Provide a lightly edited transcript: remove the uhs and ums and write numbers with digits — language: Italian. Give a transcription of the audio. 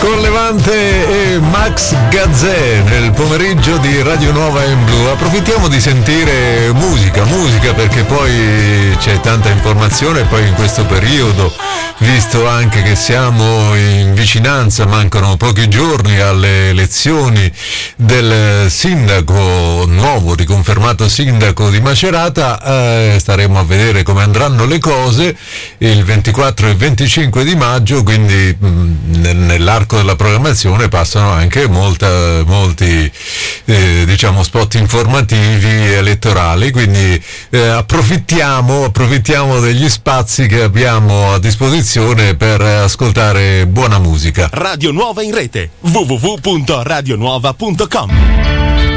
Con Levante e Max Gazzè nel pomeriggio di Radio Nuova in Blu. Approfittiamo di sentire musica perché poi c'è tanta informazione poi in questo periodo, visto anche che siamo in vicinanza, mancano pochi giorni alle elezioni del sindaco nuovo, riconfermato sindaco di Macerata. Staremo a vedere come andranno le cose il 24 e 25 di maggio, quindi nell'arco della programmazione passano anche molti diciamo spot informativi elettorali, quindi approfittiamo degli spazi che abbiamo a disposizione per ascoltare buona musica. Radio Nuova in rete www.radionuova.com.